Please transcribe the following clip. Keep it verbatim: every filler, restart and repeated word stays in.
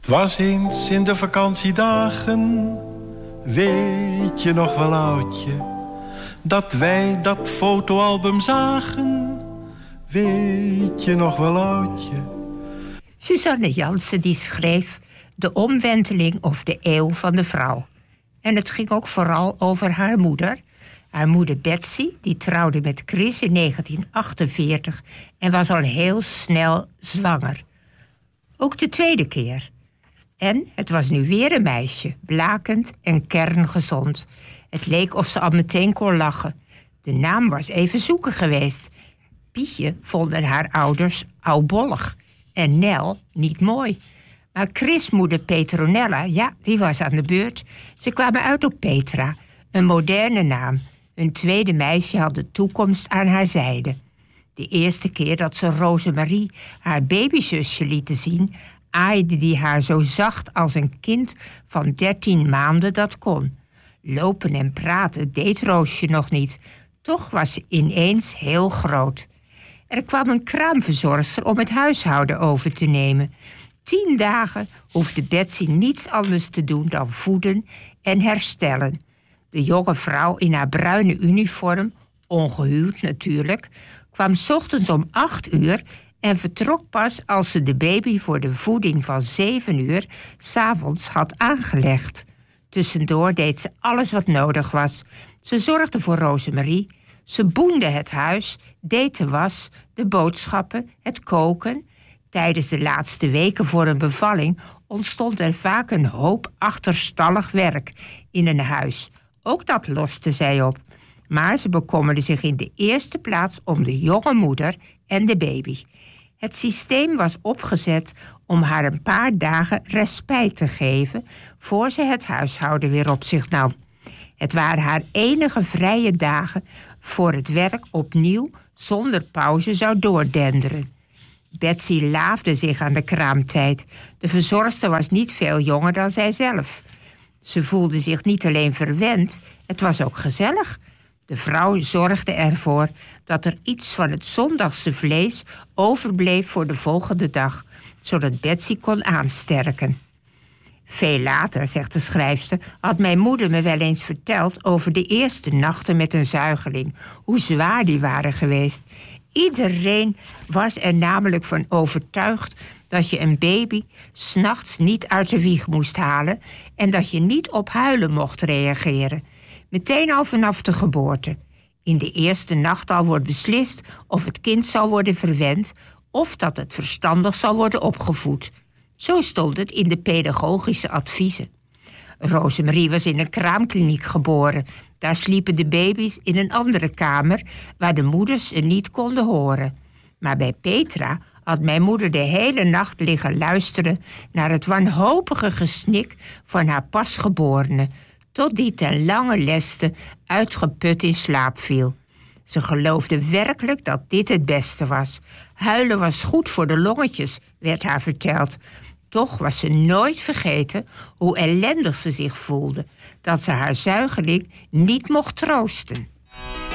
Het was eens in de vakantiedagen, weet je nog wel oudje, dat wij dat fotoalbum zagen, weet je nog wel oudje. Suzanne Jansen die schreef De omwenteling of de eeuw van de vrouw. En het ging ook vooral over haar moeder. Haar moeder Betsy, die trouwde met Chris in negentien achtenveertig en was al heel snel zwanger. Ook de tweede keer. En het was nu weer een meisje, blakend en kerngezond. Het leek of ze al meteen kon lachen. De naam was even zoeken geweest. Pietje vonden haar ouders oudbollig en Nel niet mooi. Maar Chris' moeder Petronella, ja, die was aan de beurt. Ze kwamen uit op Petra, een moderne naam. Hun tweede meisje had de toekomst aan haar zijde. De eerste keer dat ze Rosemarie, haar babyzusje, lieten zien, aaide die haar zo zacht als een kind van dertien maanden dat kon. Lopen en praten deed Roosje nog niet. Toch was ze ineens heel groot. Er kwam een kraamverzorgster om het huishouden over te nemen. Tien dagen hoefde Betsy niets anders te doen dan voeden en herstellen. De jonge vrouw in haar bruine uniform, ongehuwd natuurlijk, kwam 's ochtends om acht uur en vertrok pas als ze de baby voor de voeding van zeven uur 's avonds had aangelegd. Tussendoor deed ze alles wat nodig was. Ze zorgde voor Rosemarie, ze boende het huis, deed de was, de boodschappen, het koken. Tijdens de laatste weken voor een bevalling ontstond er vaak een hoop achterstallig werk in een huis. Ook dat loste zij op. Maar ze bekommerde zich in de eerste plaats om de jonge moeder en de baby. Het systeem was opgezet om haar een paar dagen respijt te geven voor ze het huishouden weer op zich nam. Het waren haar enige vrije dagen voor het werk opnieuw zonder pauze zou doordenderen. Betsy laafde zich aan de kraamtijd. De verzorgster was niet veel jonger dan zijzelf. Ze voelde zich niet alleen verwend, het was ook gezellig. De vrouw zorgde ervoor dat er iets van het zondagse vlees overbleef voor de volgende dag, zodat Betsy kon aansterken. Veel later, zegt de schrijfster, had mijn moeder me wel eens verteld over de eerste nachten met een zuigeling, hoe zwaar die waren geweest. Iedereen was er namelijk van overtuigd dat je een baby 's nachts niet uit de wieg moest halen en dat je niet op huilen mocht reageren. Meteen al vanaf de geboorte. In de eerste nacht al wordt beslist of het kind zal worden verwend of dat het verstandig zal worden opgevoed. Zo stond het in de pedagogische adviezen. Rosemarie was in een kraamkliniek geboren. Daar sliepen de baby's in een andere kamer waar de moeders ze niet konden horen. Maar bij Petra had mijn moeder de hele nacht liggen luisteren naar het wanhopige gesnik van haar pasgeborene, tot die ten lange leste uitgeput in slaap viel. Ze geloofde werkelijk dat dit het beste was. Huilen was goed voor de longetjes, werd haar verteld. Toch was ze nooit vergeten hoe ellendig ze zich voelde, dat ze haar zuigeling niet mocht troosten.